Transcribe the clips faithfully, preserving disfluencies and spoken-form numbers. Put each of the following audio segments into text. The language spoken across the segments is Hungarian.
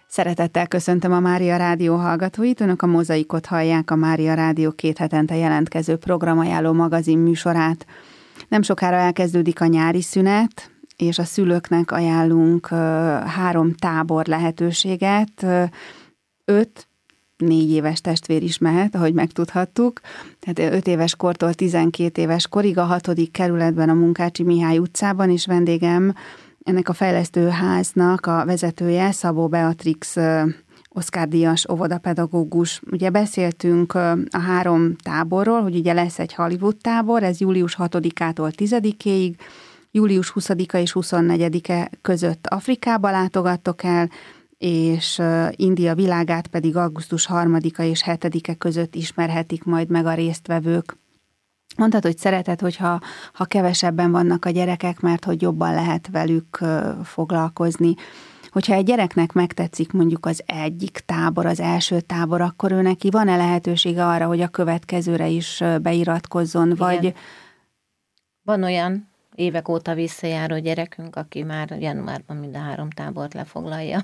Szeretettel köszöntöm a Mária Rádió hallgatóit. Önök a Mozaikot hallják, a Mária Rádió két hetente jelentkező programajánló magazin műsorát. Nem sokára elkezdődik a nyári szünet, és a szülőknek ajánlunk három tábor lehetőséget. Öt, négy éves testvér is mehet, ahogy megtudhattuk. Tehát öt éves kortól tizenkét éves korig a hatodik kerületben, a Munkácsi Mihály utcában, és vendégem ennek a fejlesztőháznak a vezetője, Szabó Beatrix Oscar-díjas óvodapedagógus. Ugye beszéltünk a három táborról, hogy ugye lesz egy Hollywood tábor, ez július hatodikától tizedikéig, július huszadika és huszonnegyedike között Afrikába látogattok el, és India világát pedig augusztus harmadika és hetedike között ismerhetik majd meg a résztvevők. Mondtad, hogy szereted, hogyha ha kevesebben vannak a gyerekek, mert hogy jobban lehet velük foglalkozni. Hogyha egy gyereknek megtetszik mondjuk az egyik tábor, az első tábor, akkor ő neki van-e lehetősége arra, hogy a következőre is beiratkozzon, igen. Vagy... Van olyan évek óta visszajáró gyerekünk, aki már januárban mind a három tábort lefoglalja.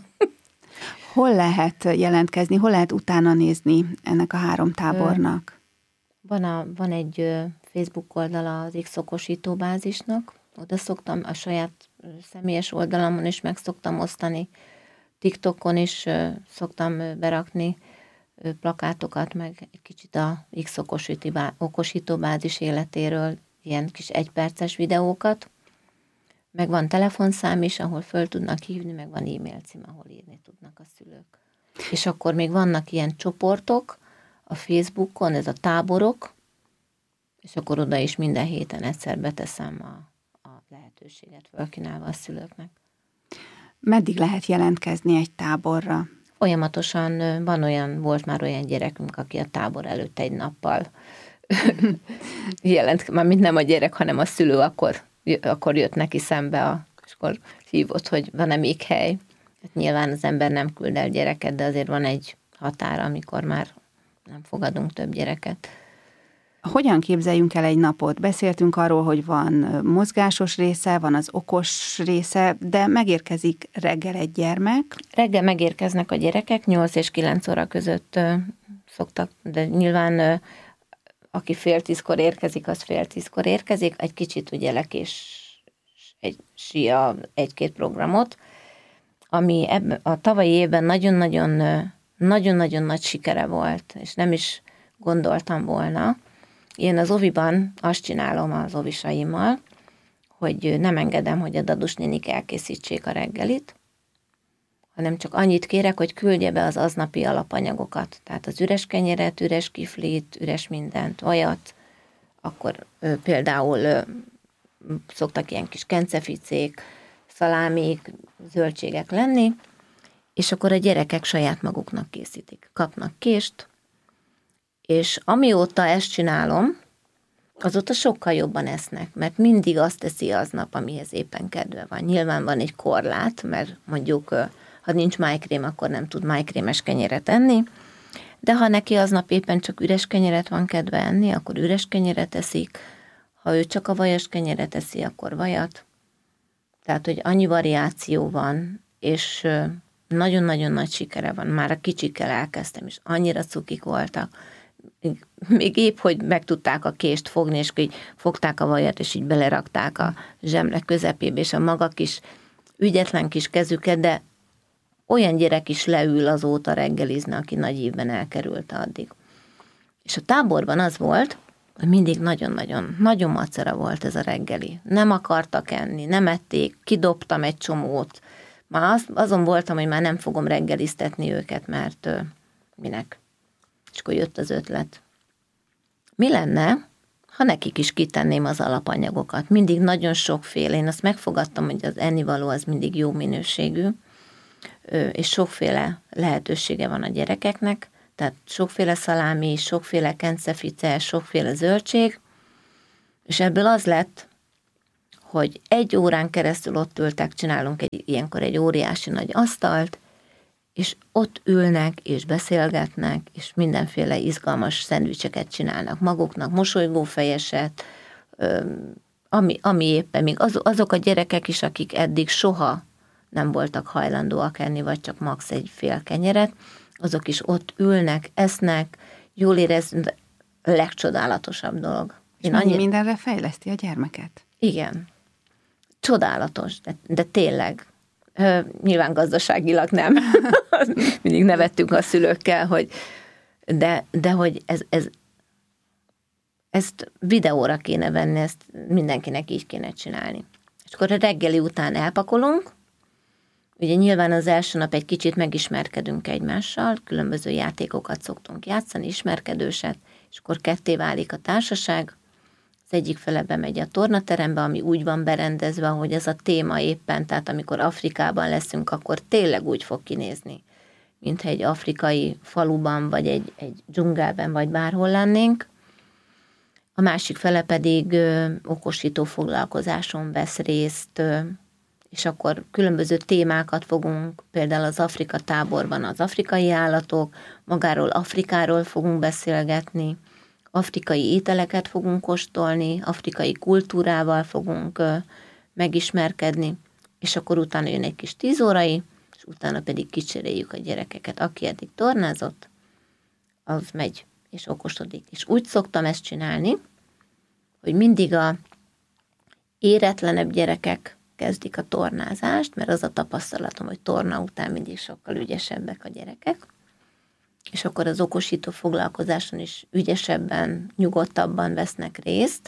Hol lehet jelentkezni, hol lehet utána nézni ennek a három tábornak? Van, a, van egy Facebook oldala az X-okosító bázisnak, oda szoktam a saját személyes oldalamon is meg szoktam osztani, TikTokon is szoktam berakni plakátokat, meg egy kicsit a X-okosító bázis életéről, ilyen kis egyperces videókat, meg van telefonszám is, ahol föl tudnak hívni, meg van e-mail cím, ahol írni tudnak a szülők. És akkor még vannak ilyen csoportok a Facebookon, ez a táborok, és akkor oda is minden héten egyszer beteszem a, a lehetőséget fölkínálva a szülőknek. Meddig lehet jelentkezni egy táborra? Folyamatosan van olyan, volt már olyan gyerekünk, aki a tábor előtt egy nappal jelent, már mint nem a gyerek, hanem a szülő, akkor, akkor jött neki szembe, a, és akkor hívott, hogy van-e még hely. Hát nyilván az ember nem küld el gyereket, de azért van egy határa, amikor már nem fogadunk több gyereket. Hogyan képzeljünk el egy napot? Beszéltünk arról, hogy van mozgásos része, van az okos része, de megérkezik reggel egy gyermek. Reggel megérkeznek a gyerekek, nyolc és kilenc óra között szoktak, de nyilván aki fél tízkor érkezik, az fél tízkor érkezik, egy kicsit ugye lekés egy sia egy-két programot, ami ebben, a tavalyi évben nagyon-nagyon nagyon-nagyon nagy sikere volt, és nem is gondoltam volna. Én az oviban azt csinálom az ovisaimmal, hogy nem engedem, hogy a dadus nénik elkészítsék a reggelit, hanem csak annyit kérek, hogy küldje be az aznapi alapanyagokat. Tehát az üres kenyeret, üres kiflit, üres mindent, vajat, akkor ö, például ö, szoktak ilyen kis kenceficék, szalámik, zöldségek lenni, és akkor a gyerekek saját maguknak készítik. Kapnak kést, és amióta ezt csinálom, azóta sokkal jobban esznek, mert mindig azt teszi aznap, amihez éppen kedve van. Nyilván van egy korlát, mert mondjuk, ha nincs májkrém, akkor nem tud májkrémes kenyeret enni, de ha neki aznap éppen csak üres kenyeret van kedve enni, akkor üres kenyeret eszik, ha ő csak a vajas kenyeret eszi, akkor vajat. Tehát, hogy annyi variáció van, és nagyon-nagyon nagy sikere van. Már a kicsikkel elkezdtem, és annyira cukik voltak. Még épp, hogy meg tudták a kést fogni, és így fogták a vajat, és így belerakták a zsemle közepébe, és a maga kis ügyetlen kis kezüket, de olyan gyerek is leül azóta reggelizni, aki nagy évben elkerült addig. És a táborban az volt, hogy mindig nagyon-nagyon, nagyon macera volt ez a reggeli. Nem akartak enni, nem ették, kidobtam egy csomót. Már az, azon voltam, hogy már nem fogom reggeliztetni őket, mert ö, minek. És akkor jött az ötlet. Mi lenne, ha nekik is kitenném az alapanyagokat? Mindig nagyon sokféle. Én azt megfogadtam, hogy az ennivaló az mindig jó minőségű, ö, és sokféle lehetősége van a gyerekeknek, tehát sokféle szalámi, sokféle kencefice, sokféle zöldség, és ebből az lett, hogy egy órán keresztül ott ültek, csinálunk egy, ilyenkor egy óriási nagy asztalt, és ott ülnek, és beszélgetnek, és mindenféle izgalmas szendvicseket csinálnak maguknak, mosolygófejeset, ami, ami éppen még az, azok a gyerekek is, akik eddig soha nem voltak hajlandóak enni, vagy csak max. Egy fél kenyeret, azok is ott ülnek, esznek, jól érezni, a legcsodálatosabb dolog. És Én annyi mindenre fejleszti a gyermeket. Igen. Csodálatos, de, de tényleg. Ö, nyilván gazdaságilag nem. Mindig nevettünk a szülőkkel, hogy de, de hogy ez, ez ezt videóra kéne venni, ezt mindenkinek így kéne csinálni. És akkor a reggeli után elpakolunk, ugye nyilván az első nap egy kicsit megismerkedünk egymással, különböző játékokat szoktunk játszani, ismerkedőset, és akkor ketté válik a társaság, az egyik fele bemegy a tornaterembe, ami úgy van berendezve, hogy ez a téma éppen, tehát amikor Afrikában leszünk, akkor tényleg úgy fog kinézni, mintha egy afrikai faluban, vagy egy, egy dzsungelben, vagy bárhol lennénk. A másik fele pedig ö, okosító foglalkozáson vesz részt, ö, és akkor különböző témákat fogunk, például az Afrika táborban az afrikai állatok, magáról Afrikáról fogunk beszélgetni, afrikai ételeket fogunk kóstolni, afrikai kultúrával fogunk ö, megismerkedni, és akkor utána jön egy kis tíz órai, és utána pedig kicseréljük a gyerekeket. Aki eddig tornázott, az megy és okosodik. És úgy szoktam ezt csinálni, hogy mindig a éretlenebb gyerekek kezdik a tornázást, mert az a tapasztalatom, hogy torna után mindig sokkal ügyesebbek a gyerekek, és akkor az okosító foglalkozáson is ügyesebben, nyugodtabban vesznek részt,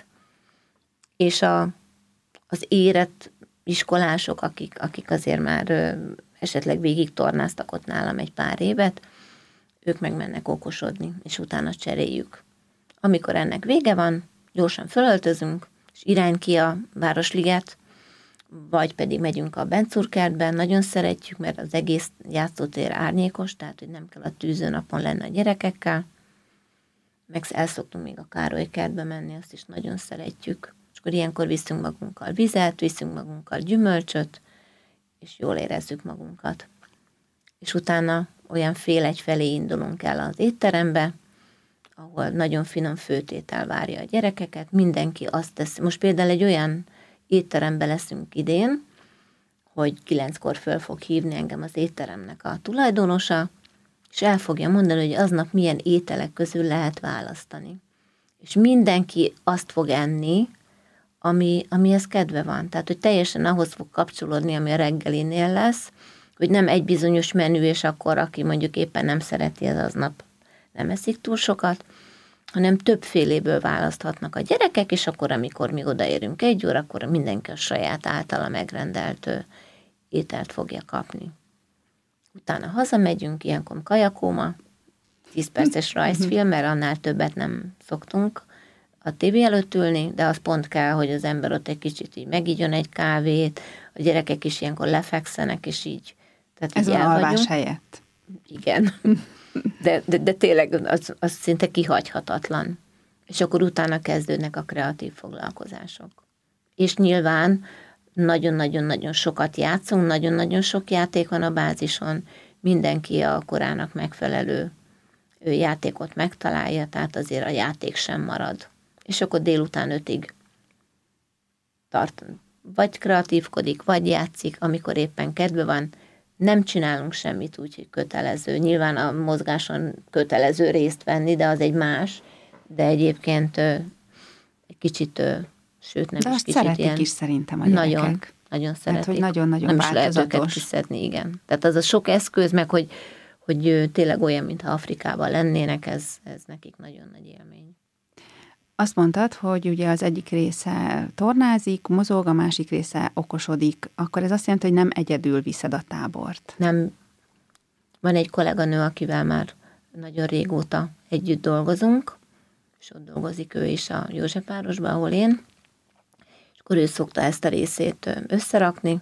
és a, az érett iskolások, akik, akik azért már ö, esetleg végig tornáztak ott nálam egy pár évet, ők meg mennek okosodni, és utána cseréljük. Amikor ennek vége van, gyorsan fölöltözünk, és irány ki a Városliget, vagy pedig megyünk a Bencúrkertben, nagyon szeretjük, mert az egész játszótér árnyékos, tehát hogy nem kell a tűzőnapon lenni a gyerekekkel, meg elszoktunk még a Károly kertbe menni, azt is nagyon szeretjük. És akkor ilyenkor viszünk magunkkal vizet, viszünk magunkkal gyümölcsöt, és jól érezzük magunkat. És utána olyan fél egy felé indulunk el az étterembe, ahol nagyon finom főtétel várja a gyerekeket, mindenki azt teszi. Most például egy olyan étterembe leszünk idén, hogy kilenckor föl fog hívni engem az étteremnek a tulajdonosa, és el fogja mondani, hogy aznap milyen ételek közül lehet választani. És mindenki azt fog enni, ami, amihez kedve van. Tehát, hogy teljesen ahhoz fog kapcsolódni, ami a reggelinél lesz, hogy nem egy bizonyos menü, és akkor aki mondjuk éppen nem szereti, az aznap nem eszik túl sokat, hanem többféléből választhatnak a gyerekek, és akkor, amikor mi odaérünk egy óra, akkor mindenki a saját általa megrendelt ételt fogja kapni. Utána hazamegyünk, ilyenkor kajakóma, tíz perces rajzfilm, mert annál többet nem szoktunk a tévé előtt ülni, de az pont kell, hogy az ember ott egy kicsit így megígyon egy kávét, a gyerekek is ilyenkor lefekszenek, és így. Tehát ez így az alvás helyett. Igen. De, de, de tényleg az, az szinte kihagyhatatlan. És akkor utána kezdődnek a kreatív foglalkozások. És nyilván nagyon-nagyon-nagyon sokat játszunk, nagyon-nagyon sok játék van a bázison, mindenki a korának megfelelő játékot megtalálja, tehát azért a játék sem marad. És akkor délután ötig tart, vagy kreatívkodik, vagy játszik, amikor éppen kedve van. Nem csinálunk semmit úgy, hogy kötelező. Nyilván a mozgáson kötelező részt venni, de az egy más, de egyébként ö, egy kicsit, ö, sőt nem de is azt kicsit szeretik ilyen. is szerintem a gyerekek. Nagyon, nagyon szeretik. Hát, hogy nagyon-nagyon nem változatos. is lehet őket kiszedni, igen. Tehát az a sok eszköz, meg hogy, hogy ö, tényleg olyan, mintha Afrikában lennének, ez, ez nekik nagyon nagy élmény. Azt mondtad, hogy ugye az egyik része tornázik, mozog, a másik része okosodik. Akkor ez azt jelenti, hogy nem egyedül viszed a tábort. Nem. Van egy kolléganő, akivel már nagyon régóta együtt dolgozunk, és ott dolgozik ő is a Józsefvárosban, ahol én. És akkor ő szokta ezt a részét összerakni.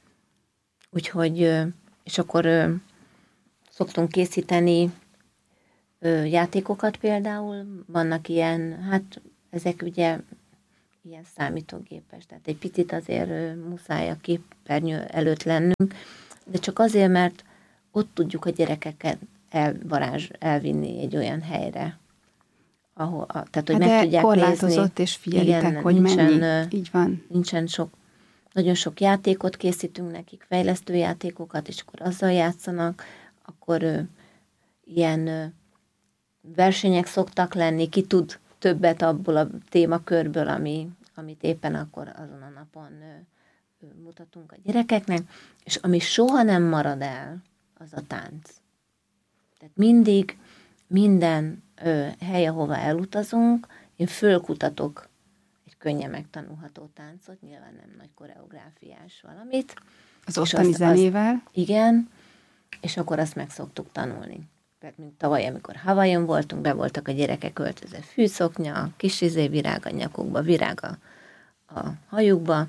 Úgyhogy, és akkor szoktunk készíteni játékokat például, vannak ilyen, hát ezek ugye ilyen számítógépes, tehát egy picit azért muszáj a képernyő előtt lennünk, de csak azért, mert ott tudjuk a gyerekeket elvarázs, elvinni egy olyan helyre, ahol, tehát hogy hát meg tudják nézni. korlátozott és figyelitek, igen, hogy nincsen, mennyi, így van. Nincsen sok nagyon sok játékot készítünk nekik, fejlesztő játékokat, és akkor azzal játszanak, akkor ö, ilyen ö, versenyek szoktak lenni, ki tud többet abból a témakörből, ami, amit éppen akkor azon a napon ö, ö, mutatunk a gyerekeknek, és ami soha nem marad el, az a tánc. Tehát mindig, minden ö, hely, ahova elutazunk, én fölkutatok egy könnyen megtanulható táncot, nyilván nem nagy koreográfiás valamit. Az ottani zenével? Azt, igen, és akkor azt meg szoktuk tanulni. Tehát, mint tavaly, amikor Hawaiion voltunk, be voltak a gyerekek öltözve fűszoknya, kis izé virág a nyakukba, virág a, a hajukba,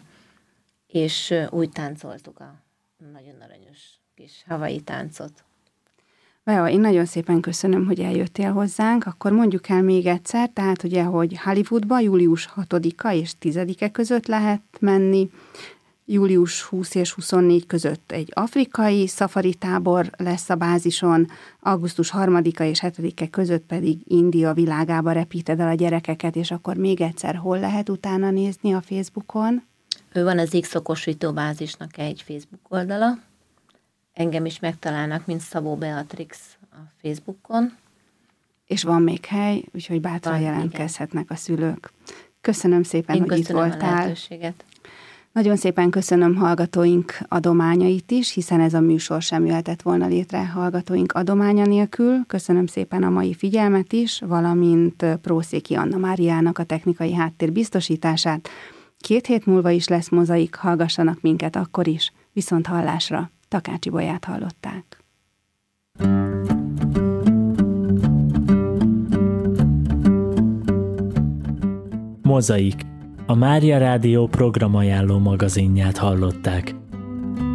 és úgy táncoltuk a nagyon aranyos kis hawaii táncot. Bea, én nagyon szépen köszönöm, hogy eljöttél hozzánk, akkor mondjuk el még egyszer, tehát ugye, hogy Hollywoodba július hatodika és tizedike között lehet menni, július huszadika és huszonnégyedike között egy afrikai szafari tábor lesz a bázison, augusztus harmadika és hetedike között pedig India világába repíted el a gyerekeket, és akkor még egyszer hol lehet utána nézni a Facebookon? Ő van az X-okosító bázisnak egy Facebook oldala, engem is megtalálnak, mint Szabó Beatrix a Facebookon. És van még hely, úgyhogy bátran van, jelentkezhetnek igen. a szülők. Köszönöm szépen, Én hogy itt voltál. a lehetőséget. Nagyon szépen köszönöm hallgatóink adományait is, hiszen ez a műsor sem jöhetett volna létre hallgatóink adománya nélkül. Köszönöm szépen a mai figyelmet is, valamint Prószéki Anna Máriának a technikai háttér biztosítását. Két hét múlva is lesz mozaik, hallgassanak minket akkor is. Viszont hallásra, Takácsi Bolyát hallották. Mozaik. A Mária Rádió programajánló magazinját hallották.